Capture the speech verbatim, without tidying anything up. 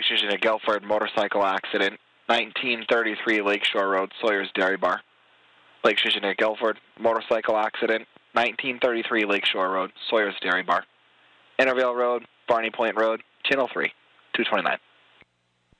Lake Virginia, Guilford, motorcycle accident, nineteen thirty-three Lakeshore Road, Sawyer's Dairy Bar. Lake Virginia, Guilford, motorcycle accident, nineteen thirty-three Lakeshore Road, Sawyer's Dairy Bar. Intervale Road, Barney Point Road, Channel three, two twenty-nine.